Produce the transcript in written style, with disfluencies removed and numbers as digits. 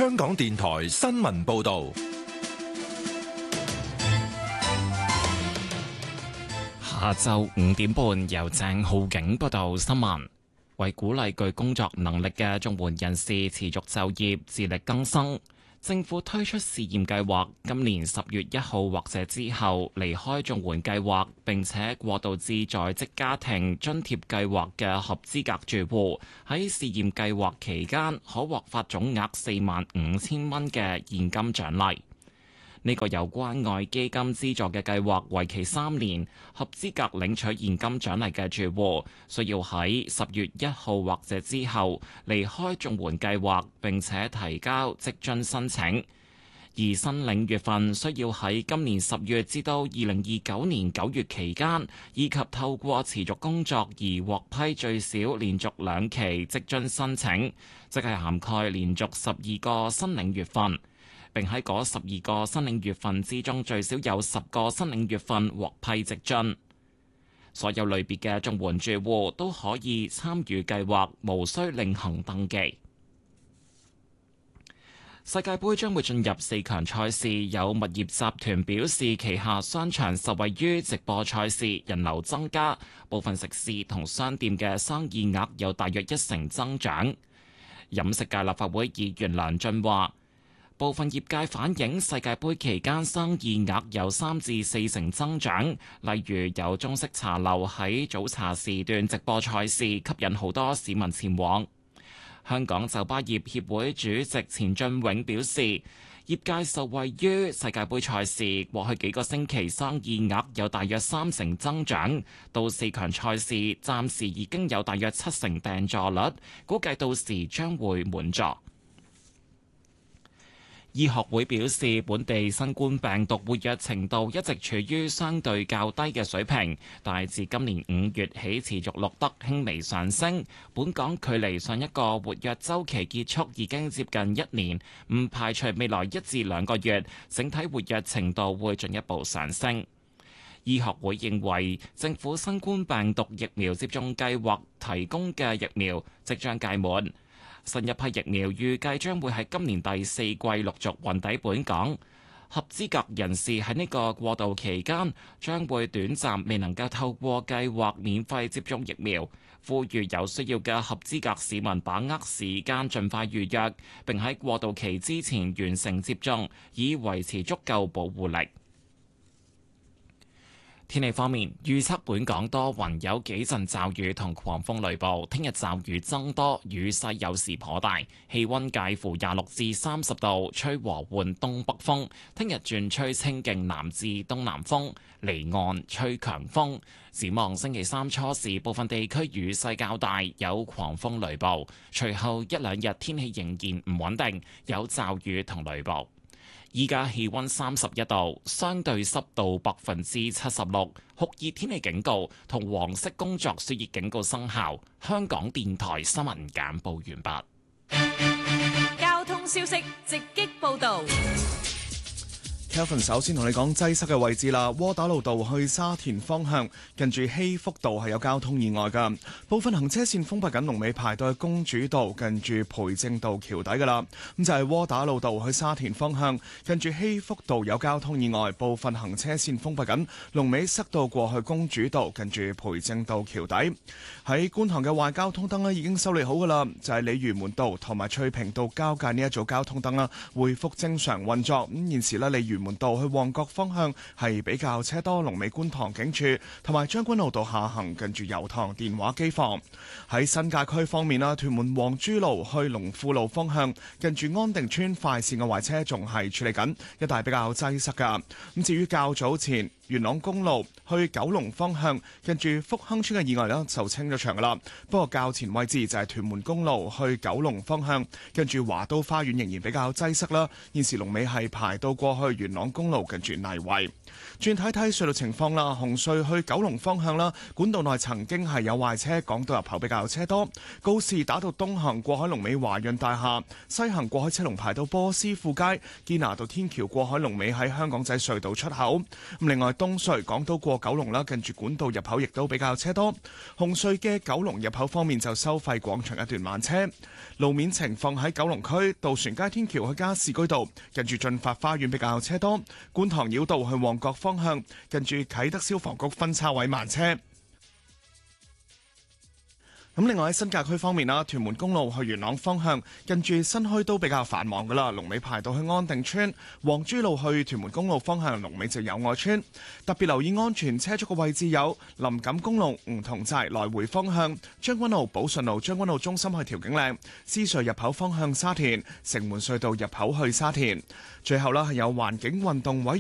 香港電台新聞報道。 下晝5點半，由鄭浩景報道新聞。為鼓勵具工作能力嘅綜援人士持續就業、自力更生，政府推出試驗計劃，今年10月1號或者之後離開綜援計劃並且過渡至在職家庭津貼計劃嘅合資格住戶，喺試驗計劃期間可獲發總額45,000蚊嘅現金獎勵。呢個由關愛基金資助嘅計劃為期3年，合資格領取現金獎勵嘅住戶需要喺10月1號或者之後離開綜援計劃並且提交職津申請，而申領月份需要喺今年10月至到2029年9月期間，以及透過持續工作而獲批最少連續2期職津申請，即係涵蓋連續12個申領月份。並喺嗰12個申領月份之中，最少有10個申領月份獲批職津。所有類別嘅綜援住戶都可以參與計劃，無需另行登記。世界盃將會進入4強賽事，有物業集團表示，旗下商場受惠於直播賽事，人流增加，部分食肆同商店嘅生意額有大約1成增長。飲食界立法會議員梁進話，部分業界反映世界盃期間生意額有3至4成增長，例如有中式茶樓喺早茶時段直播賽事，吸引好多市民前往。香港酒吧業協會主席錢俊永表示，業界受惠於世界盃賽事，過去幾個星期生意額有大約3成增長，到4強賽事暫時已經有大約7成訂座率，估計到時將會滿座。醫學會表示，本地新冠病毒活躍程度一直處於相對較低嘅水平，但自今年5月起持續錄得輕微上升。本港距離上一個活躍週期結束已經接近1年，唔排除未來1至2個月整體活躍程度會進一步上升。醫學會認為，政府新冠病毒疫苗接種計劃提供嘅疫苗即將屆滿。新一批疫苗預計將會喺今年第4季陸續運抵本港，合資格人士喺呢個過渡期間將會短暫未能夠透過計劃免費接種疫苗，呼籲有需要嘅合資格市民把握時間盡快預約，並喺過渡期之前完成接種，以維持足夠保護力。天氣方面，預測本港多雲，有幾陣驟雨同狂風雷暴。聽日驟雨增多，雨勢有時頗大，氣溫介乎26至30度，吹和緩東北風。聽日轉吹清勁南至東南風，離岸吹強風。展望星期3初時，部分地區雨勢較大，有狂風雷暴。隨後1、2日天氣仍然唔穩定，有驟雨同雷暴。依家氣溫31度，相對濕度76%，酷熱天氣警告同黃色工作暑熱警告生效。香港電台新聞簡報完畢。交通消息直擊報道。 Kelvin 首先同你講擠塞嘅位置啦，窩打老道去沙田方向近住希福道係有交通意外㗎，部分行車線封閉緊，龍尾排到去公主道近住培正道橋底㗎啦。咁就係窩打老道去沙田方向近住希福道有交通意外，部分行車線封閉緊，龍尾塞到過去公主道近住培正道橋底。喺觀塘嘅壞交通燈呢已經修理好㗎啦，就係鯉魚門道同埋翠屏道交界呢一組交通燈啦，恢復正常運作。咁現時呢，鯉魚門道去旺角方向係比較車多，龍尾觀塘警署同埋將軍澳道下行近住油塘電話機房。喺新界區方面啦，屯門黃珠路去龍富路方向近住安定村快線嘅壞車仲係處理緊，一帶比較擠塞噶。咁至於較早前元朗公路去九龍方向近住福亨村嘅意外呢就清咗場噶啦，不過較前位置就係屯門公路去九龍方向近住華都花園仍然比較擠塞啦，現時龍尾係排到過去元元朗公路近住泥圍。轉睇睇隧道情況啦，紅隧去九龍方向啦，管道內曾經係有壞車，港島入口比較車多。告士打道東行過海龍尾華潤大廈，西行過海車龍排到波斯富街，堅拿道天橋過海龍尾喺香港仔隧道出口。另外東隧港島過九龍啦，近住管道入口亦都比較車多。紅隧嘅九龍入口方面就收費廣場一段慢車。路面情況喺九龍區渡船街天橋去加士居道，近住駿發花園比較車多。觀塘繞道去旺角方向，近住啟德消防局分叉位慢車。咁另外喺新界區方面啦，屯門公路去元朗方向，近住新墟都比較繁忙噶啦，龍尾排到去安定村；黃珠路去屯門公路方向，龍尾就友愛村。特別留意安全車速嘅位置有林錦公路梧桐寨來回方向、將軍澳寶順路將軍澳中心去調景嶺、獅隧入口方向沙田、城門隧道入口去沙田。最後啦係有環境運動委